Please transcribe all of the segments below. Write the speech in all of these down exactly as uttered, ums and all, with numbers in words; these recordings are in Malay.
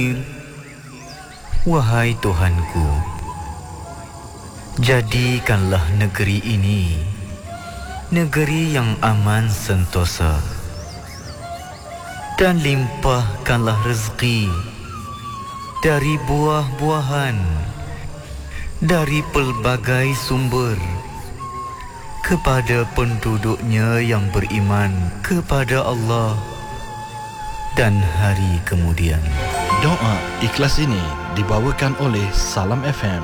Wahai Tuhanku, jadikanlah negeri ini negeri yang aman sentosa, dan limpahkanlah rezeki dari buah-buahan, dari pelbagai sumber, kepada penduduknya yang beriman kepada Allah dan hari kemudian. Doa ikhlas ini dibawakan oleh Salam F M.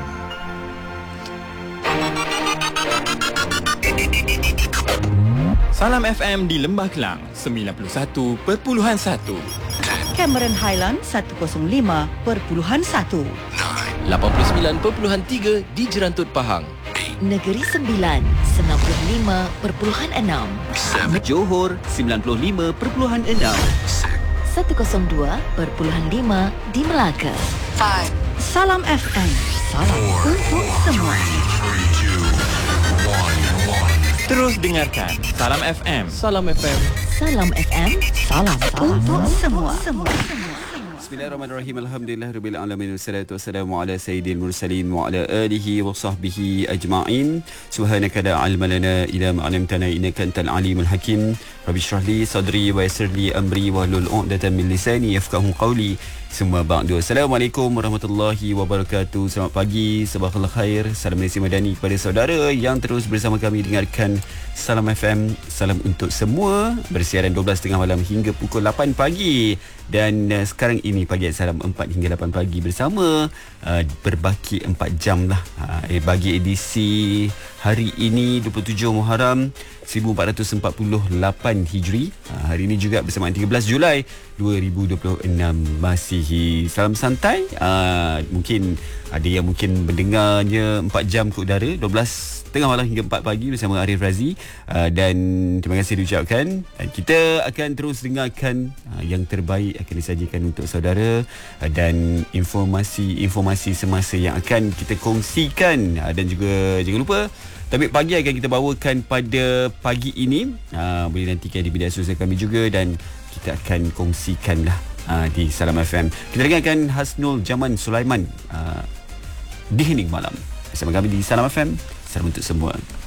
Salam F M di Lembah Kelang sembilan puluh satu perpuluhan satu, Cameron Highland seratus lima perpuluhan satu, lapan puluh sembilan perpuluhan tiga di Jerantut Pahang, Negeri Sembilan sembilan puluh lima perpuluhan enam, Johor sembilan puluh lima perpuluhan enam, seratus dua perpuluhan lima di Melaka. Salam F M, salam untuk semua. Terus dengarkan Salam F M. Salam F M. Salam F M, salam untuk semua. Bismillahirrahmanirrahim. Alhamdulillahirabbil alamin. Wassalatu wassalamu ala sayyidil mursalin wa ala alihi wa sahbihi ajma'in. Subhanaka la ilma lana illa ma 'allamtana innaka antal alimul hakim. Rabbi shrah li sadri wa yassir li amri wahlul 'uqdatam min lisani yafqahu qawli. Semua ba'du. Assalamualaikum warahmatullahi wabarakatuh. Selamat pagi, sabahul khair. Salam Malaysia Madani kepada saudara yang terus bersama kami dengarkan Salam F M. Salam untuk semua. Bersiaran dua belas tiga puluh malam hingga pukul lapan pagi. Dan uh, sekarang ini pagi Salam empat hingga lapan pagi bersama uh, berbaki empat jam lah uh, eh, bagi edisi hari ini dua puluh tujuh Muharram seribu empat ratus empat puluh lapan Hijri. uh, Hari ini juga bersamaan tiga belas Julai dua ribu dua puluh enam Masihi. Salam santai. uh, Mungkin ada yang mungkin mendengarnya empat jam ke udara, dua belas tengah malam hingga empat pagi bersama Arif Razi. uh, Dan terima kasih diucapkan. Dan kita akan terus dengarkan uh, yang terbaik akan disajikan untuk saudara, uh, dan informasi-informasi semasa yang akan kita kongsikan. uh, Dan juga jangan lupa Tabik Pagi akan kita bawakan pada pagi ini. uh, Boleh nantikan di media sosial kami juga, dan kita akan kongsikan lah uh, di Salam F M. Kita dengarkan Hasnul Jaman Sulaiman, uh, di Hening Malam bersama kami di Salam F M. Salam untuk semua.